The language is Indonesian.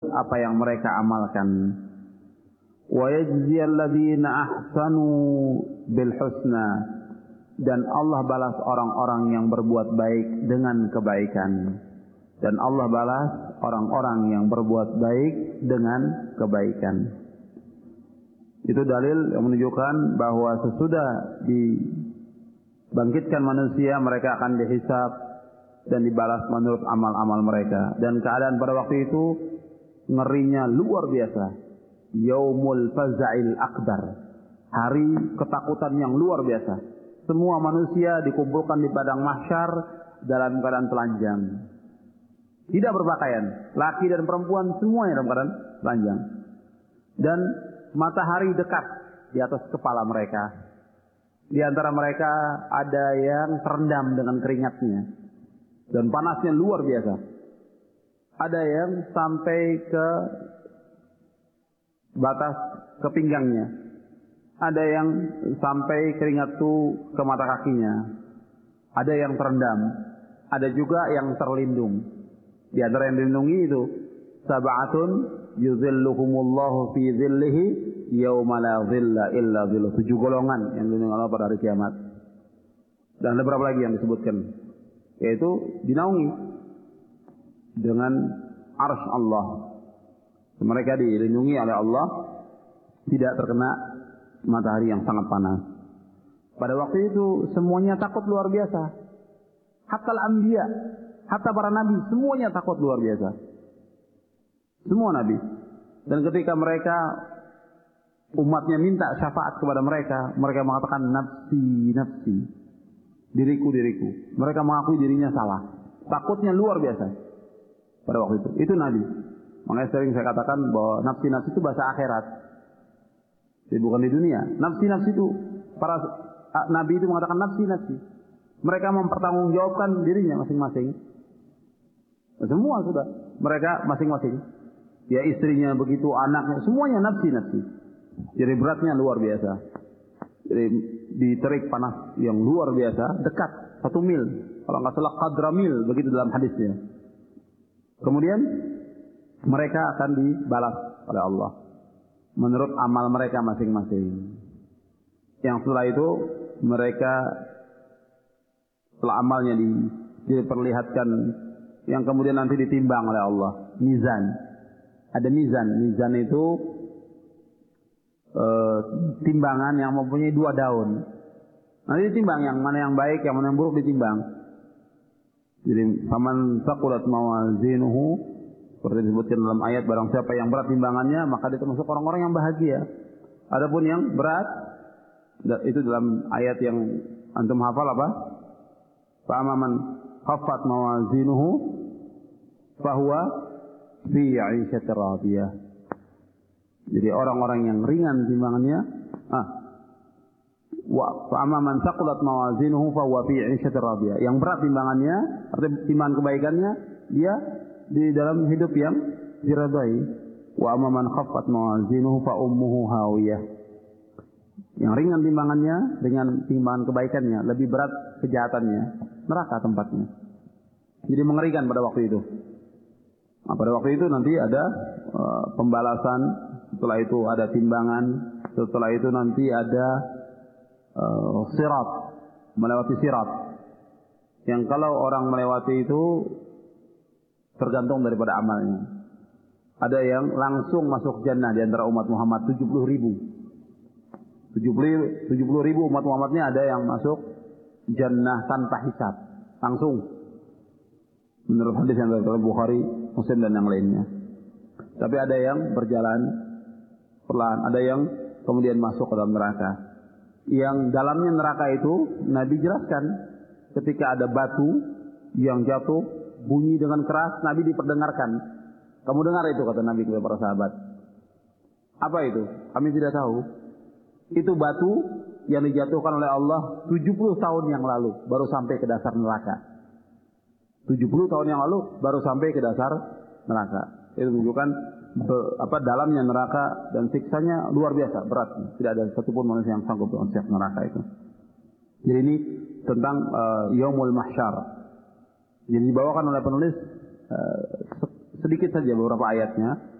apa yang mereka amalkan. Wa yajziyal ladzina ahsanu bil husna, dan Allah balas orang-orang yang berbuat baik dengan kebaikan. Dan Allah balas orang-orang yang berbuat baik dengan kebaikan. Itu dalil yang menunjukkan bahwa sesudah dibangkitkan manusia, mereka akan dihisab dan dibalas menurut amal-amal mereka. Dan keadaan pada waktu itu ngerinya luar biasa. Yaumul faza'il akbar, hari ketakutan yang luar biasa. Semua manusia dikumpulkan di padang mahsyar dalam keadaan telanjang, tidak berpakaian, laki dan perempuan semuanya dalam keadaan telanjang. Dan matahari dekat di atas kepala mereka. Di antara mereka ada yang terendam dengan keringatnya dan panasnya luar biasa. Ada yang sampai ke batas ke pinggangnya. Ada yang sampai keringat itu ke mata kakinya. Ada yang terendam. Ada juga yang terlindung. Di antara yang dilindungi itu sab'atun yuzilluhumullahu fi zillihi yauma la zilla illa zilluh. 7 golongan yang dilindungi Allah pada hari kiamat. Dan ada beberapa lagi yang disebutkan, yaitu dinaungi dengan arsy Allah. Mereka dilindungi oleh Allah, tidak terkena matahari yang sangat panas. Pada waktu itu semuanya takut luar biasa. Hatta al-anbiya, hatta para nabi, semuanya takut luar biasa. Semua nabi. Dan ketika mereka, umatnya minta syafaat kepada mereka, mereka mengatakan nafsi, nafsi, diriku, diriku. Mereka mengakui dirinya salah. Takutnya luar biasa pada waktu itu. Itu nabi. Makanya sering saya katakan bahwa nafsi-nafsi itu bahasa akhirat. Jadi bukan di dunia. Nafsi-nafsi itu, para nabi itu mengatakan nafsi-nafsi. Mereka mempertanggungjawabkan dirinya masing-masing. Semua sudah. Mereka masing-masing. Ya istrinya begitu, anaknya, semuanya nafsi-nafsi. Jadi beratnya luar biasa. Jadi diterik panas yang luar biasa, dekat 1 mil. Kalau nggak salah qadra mil, begitu dalam hadisnya. Kemudian mereka akan dibalas oleh Allah menurut amal mereka masing-masing. Yang setelah itu mereka, setelah amalnya diperlihatkan, yang kemudian nanti ditimbang oleh Allah. Mizan. Ada mizan. Mizan itu timbangan yang mempunyai 2 daun. Nanti ditimbang yang mana yang baik, yang mana yang buruk ditimbang. Jadi faman saqulat mawazinuhu, seperti disebutkan dalam ayat, barang siapa yang berat timbangannya maka dia termasuk orang-orang yang bahagia. Adapun yang berat, itu dalam ayat yang antum hafal apa? Fa amman khaffat mawazinuhu fahuwa fi 'ishatir radiyah. Jadi orang-orang yang ringan timbangannya, wa amman saqulat mawazinuhu fahuwa fi 'ishatir radiyah. Yang berat timbangannya, artinya timbangan kebaikannya, dia di dalam hidup yang diridai. Wa amman khaffat mawazinuhu fa ummuhu hawiyah. Yang ringan timbangannya dengan timbangan kebaikannya, lebih berat kejahatannya, neraka tempatnya. Jadi mengerikan pada waktu itu. Nah, pada waktu itu nanti ada pembalasan, setelah itu ada timbangan, setelah itu nanti ada sirat, melewati sirat. Yang kalau orang melewati itu tergantung daripada amalnya. Ada yang langsung masuk jannah di antara umat Muhammad 70.000. 70.000 umat Muhammadnya ada yang masuk jannah tanpa hisab, langsung. Menurut hadis yang dari Bukhari, Muslim dan yang lainnya. Tapi ada yang berjalan perlahan, ada yang kemudian masuk ke dalam neraka. Yang dalamnya neraka itu Nabi jelaskan, ketika ada batu yang jatuh bunyi dengan keras, Nabi diperdengarkan. Kamu dengar itu, kata Nabi kepada para sahabat. Apa itu? Kami tidak tahu. Itu batu yang dijatuhkan oleh Allah 70 tahun yang lalu baru sampai ke dasar neraka. 70 tahun yang lalu baru sampai ke dasar neraka. Itu menunjukkan dalamnya neraka dan siksanya luar biasa beratnya. Tidak ada satupun manusia yang sanggup dengan siksa neraka itu. Jadi ini tentang Yaumul Mahsyar. Jadi dibawakan oleh penulis sedikit saja beberapa ayatnya.